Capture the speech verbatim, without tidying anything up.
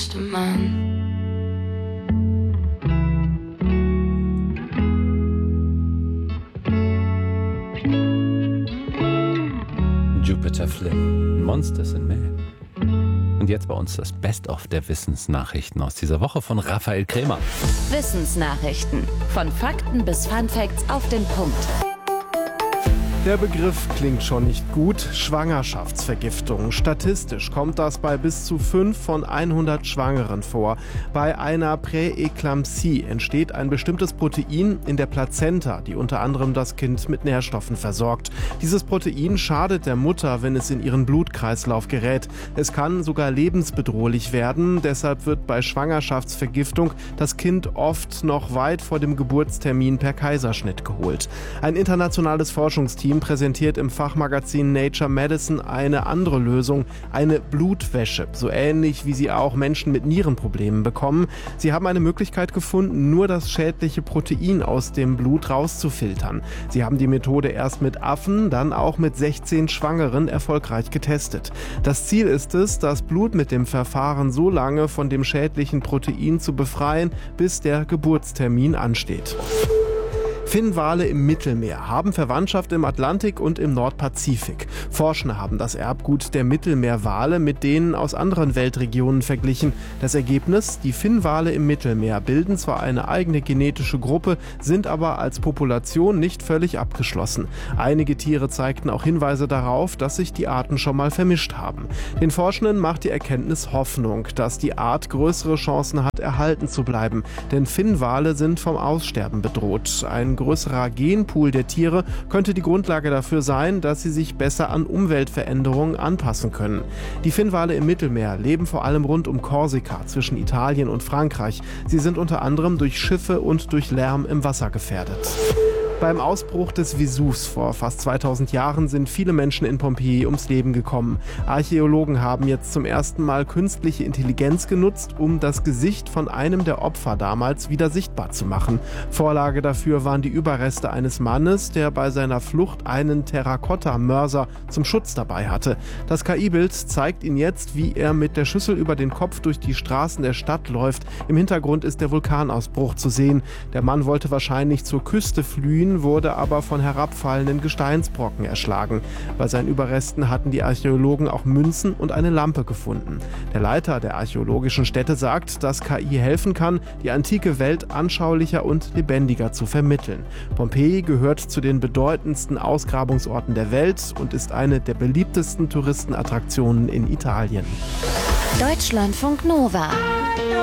just a man. Jupiter Flynn, Monsters and Men. Und jetzt bei uns das Best-of der Wissensnachrichten aus dieser Woche von Raphael Krämer. Wissensnachrichten. Von Fakten bis Funfacts auf den Punkt. Der Begriff klingt schon nicht gut. Schwangerschaftsvergiftung. Statistisch kommt das bei bis zu fünf von hundert Schwangeren vor. Bei einer Präeklampsie entsteht ein bestimmtes Protein in der Plazenta, die unter anderem das Kind mit Nährstoffen versorgt. Dieses Protein schadet der Mutter, wenn es in ihren Blutkreislauf gerät. Es kann sogar lebensbedrohlich werden. Deshalb wird bei Schwangerschaftsvergiftung das Kind oft noch weit vor dem Geburtstermin per Kaiserschnitt geholt. Ein internationales Forschungsteam präsentiert im Fachmagazin Nature Medicine eine andere Lösung, eine Blutwäsche, so ähnlich wie sie auch Menschen mit Nierenproblemen bekommen. Sie haben eine Möglichkeit gefunden, nur das schädliche Protein aus dem Blut rauszufiltern. Sie haben die Methode erst mit Affen, dann auch mit sechzehn Schwangeren erfolgreich getestet. Das Ziel ist es, das Blut mit dem Verfahren so lange von dem schädlichen Protein zu befreien, bis der Geburtstermin ansteht. Finnwale im Mittelmeer haben Verwandtschaft im Atlantik und im Nordpazifik. Forscher haben das Erbgut der Mittelmeerwale mit denen aus anderen Weltregionen verglichen. Das Ergebnis: Die Finnwale im Mittelmeer bilden zwar eine eigene genetische Gruppe, sind aber als Population nicht völlig abgeschlossen. Einige Tiere zeigten auch Hinweise darauf, dass sich die Arten schon mal vermischt haben. Den Forschenden macht die Erkenntnis Hoffnung, dass die Art größere Chancen hat, erhalten zu bleiben. Denn Finnwale sind vom Aussterben bedroht. Ein größerer Genpool der Tiere könnte die Grundlage dafür sein, dass sie sich besser an Umweltveränderungen anpassen können. Die Finnwale im Mittelmeer leben vor allem rund um Korsika zwischen Italien und Frankreich. Sie sind unter anderem durch Schiffe und durch Lärm im Wasser gefährdet. Beim Ausbruch des Vesuvs vor fast zweitausend Jahren sind viele Menschen in Pompeji ums Leben gekommen. Archäologen haben jetzt zum ersten Mal künstliche Intelligenz genutzt, um das Gesicht von einem der Opfer damals wieder sichtbar zu machen. Vorlage dafür waren die Überreste eines Mannes, der bei seiner Flucht einen Terrakotta-Mörser zum Schutz dabei hatte. Das K I-Bild zeigt ihn jetzt, wie er mit der Schüssel über den Kopf durch die Straßen der Stadt läuft. Im Hintergrund ist der Vulkanausbruch zu sehen. Der Mann wollte wahrscheinlich zur Küste fliehen, wurde aber von herabfallenden Gesteinsbrocken erschlagen. Bei seinen Überresten hatten die Archäologen auch Münzen und eine Lampe gefunden. Der Leiter der archäologischen Stätte sagt, dass K I helfen kann, die antike Welt anschaulicher und lebendiger zu vermitteln. Pompeji gehört zu den bedeutendsten Ausgrabungsorten der Welt und ist eine der beliebtesten Touristenattraktionen in Italien. Deutschlandfunk Nova